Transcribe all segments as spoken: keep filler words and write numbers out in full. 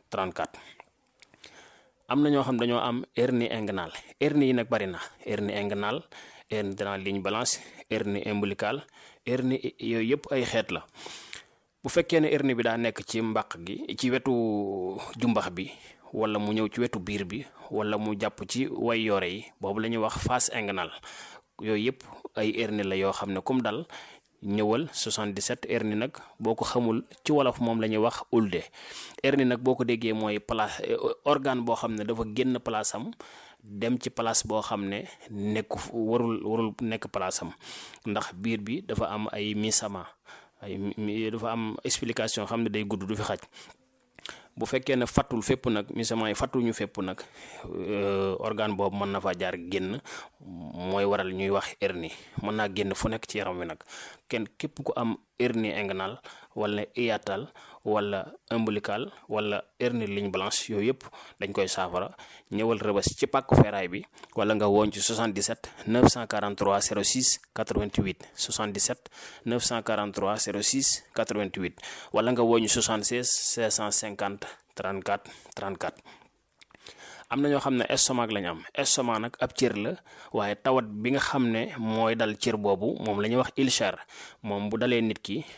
trente-quatre. am na ñoo xam dañoo am hernie inguinale hernie yi nag bari na hernie inguinale hernie de la ligne blanche hernie ombilicale hernie yooyu yëpp ay xeet la. bu fekkee ne hernie bi daa nekk ci mbàq gi ci wetu jumbax bi wala mu ñëw ci wetu biir bi wala mu jàpp ci way yoore yi boobu la ñuy wax face inguinale yooyu yëpp ay hernie la yoo xam ne comme dal ñëwal soixante-dix-sept. hernie nag boo ko xamul ci wolof moom la ñuy wax ulde. hernie nag boo ko déggee mooy place organe boo xam ne dafa génn place am dem ci place boo xam ne nekku warul warul nekk place am ndax biir bi dafa am ay misama ay dafa am explication xam ne day gudd du fi xaj. bu fekkee ne fattul fépp nag misament yi fattuñu fépp nag organe boobu mën na fa jaar génn mooy waral ñuy wax hernie mën naa génn fu nekk ci yaram wi nag kenn képp ku am hernie inguinale wala hiatale wala ombilical wala hernie ligne blanche yooyu yëpp dañ koy saafara ñëwal Rëbës ci pàkku feeraay bi wala nga woon ci soixante-dix-sept neuf cent quarante-trois zéro six quatre-vingt-huit soixante-dix-sept neuf cent quarante-trois zéro six quatre-vingt-huit wala nga woon ci soixante-seize cinq cent cinquante trente-quatre trente-quatre. am na ñoo xam ne estomac lañ am estomac nag ab cër la waaye tawat bi nga xam ne mooy dal cër boobu moom la ñuy wax ulcère moom bu dalee nit ki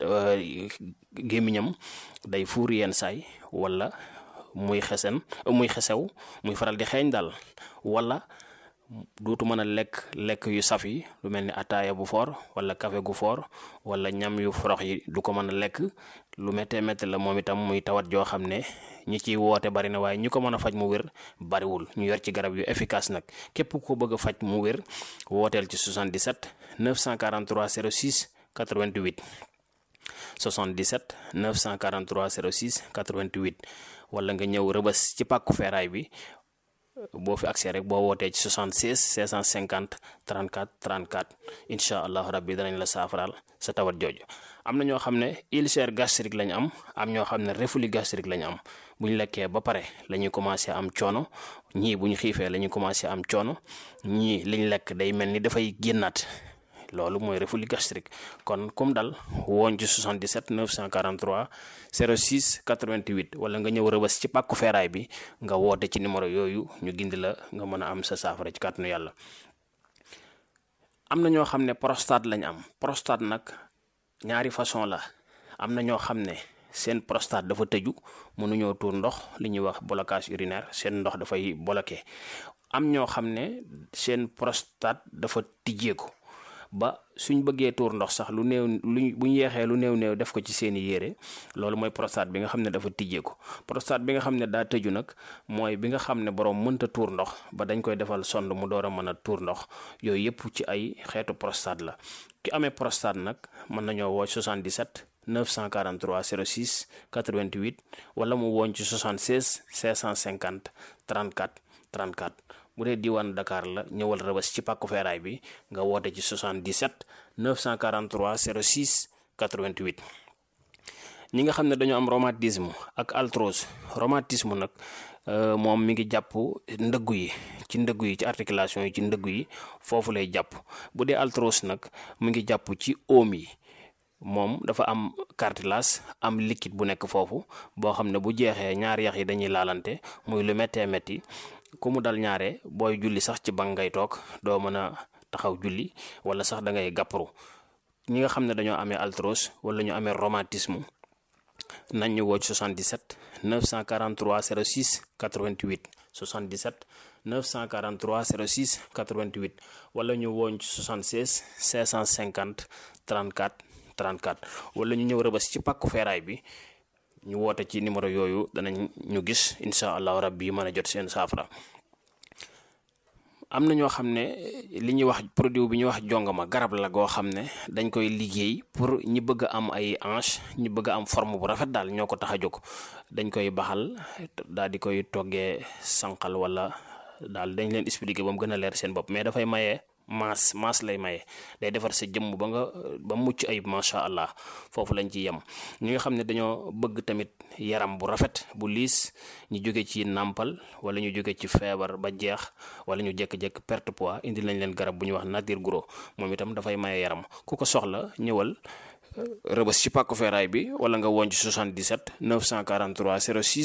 gémmiñam day fuur yenn saay wala muy xesen muy xesew muy faral di xeeñ daal wala dootu mën a lekk lekk yu saf yi lu mel ni ataaya bu foor wala café gu foor wala ñam yu forox yi du ko mën a lekk lu méttee métti la moom itam muy tawat joo xam ne ñi ciy woote bari na waaye ñi ko mën a faj mu wér bariwul ñu yor ci garab yu efficace nag képp ko bëgg a faj mu wér wooteel ci soixante-dix-sept neuf cent quarante-trois zéro six quatre-vingt-huit soixante-dix-sept neuf cent quarante-trois zéro six quatre-vingt-huit wala nga ñëw Rëbës ci pàkku feeraay bi boo fi accès rek boo wootee ci soixante-seize cinq cent cinquante trente-quatre trente-quatre incha allahu rabbi danañ la saafaraal sa tawat jooju. am na ñoo xam ne ulcère gastrique lañ am am ñoo xam ne reflux gastrique lañ am bu ñu lekkee ba pare la ñuy commencé am coono ñii bu ñu xiifee la ñuy commencé am coono ñii liñ lekk day mel ni dafay génnaat loolu mooy reflux gastrique kon comme dal woon ci soixante-dix-sept neuf cent quarante-trois zéro six quatre-vingt-huit wala nga ñëw Rëbës ci pàkku feeraay bi nga woote ci numéro yooyu ñu gindi la nga mën a am sa saafara ci kàttanu yàlla. am na ñoo xam ne prostate lañ am prostate nag ñaari façon la am na ñoo xam ne seen prostate dafa tëju mënuñoo tuur ndox li ñuy wax blocage urinaire seen ndox dafay bloqué am ñoo xam ne seen prostate dafa tijjeeku ba suñ bëggee tuur ndox sax lu néew luñ bu ñu yeexee lu néew néew def ko ci seeni yére loolu mooy prostate bi nga xam ne dafa tijjeeku prostate bi nga xam ne daa tëju nag mooy bi nga xam ne borom mënta tuur ndox ba dañ koy defal sonde mu door a mën a tuur ndox yooyu yëpp ci ay xeetu prostate la ki amee prostate nag mën nañoo woo soixante-dix-sept neuf cent quarante-trois zéro six quatre-vingt-huit wala mu woon ci soixante-seize cinq cent cinquante trente-quatre trente-quatre. bu dee diwaan Dakar la ñëwal Rëbës ci pàkku feeraay bi nga woote ci soixante-dix-sept neuf cent quarante-trois zéro six quatre-vingt-huit. ñi nga xam ne dañoo am rhumatisme ak arthrose rhumatisme nag moom mi ngi jàpp ndëggu yi ci ndëggu yi ci articulation yi ci ndëggu yi foofu lay jàpp bu dee arthrose nag mu ngi jàpp ci oom yi moom dafa am cartilage am liquide bu nekk foofu boo xam ne bu jeexee ñaari yax yi dañuy laalante muy lu méttee métti ku mu dal ñaare booy julli sax ci banc ngay toog doo mën a taxaw julli wala sax da ngay gàpparu ñi nga xam ne dañoo amee arthrose wala ñu amee rhumatisme nañ ñu woo ci soixante-dix-sept neuf cent quarante-trois zéro six quatre-vingt-huit soixante-dix-sept neuf cent quarante-trois zéro six quatre-vingt-huit wala ñu woo ci soixante-seize cinq cent cinquante trente-quatre trente-quatre wala ñu ñëw Rëbës ci pàkku feeraay bi ñu woote ci numéro yooyu danañ ñu gis incha allahu rabbi mën a jot seen saafara. am na ñoo xam ne li ñuy wax produit bi ñuy wax jongama garab la goo xam ne dañ koy liggéey pour ñi bëgg a am ay hanche ñi bëgg a am forme bu rafet daal ñoo ko tax a jóg dañ koy baxal daal di koy toggee sànqal wala daal dañ leen expliquer ba mu gën a leer seen bopp mais dafay maye maas maas lay maye day defar sa jëmm ba nga ba mucc ayib macha allah foofu lañ ci yem. ñi nga xam ne dañoo bëgg tamit yaram bu rafet bu liis ñu jóge ci nàmpal wala ñu jóge ci feebar ba jeex wala ñu jékki-jékki perte poids indi lañ leen garab bu ñuy wax nature gros moom itam dafay maye yaram ku ko soxla ñëwal Rëbës ci pàkku feeraay bi wala nga woon ci soixante-dix-sept neuf cent quarante-trois zéro six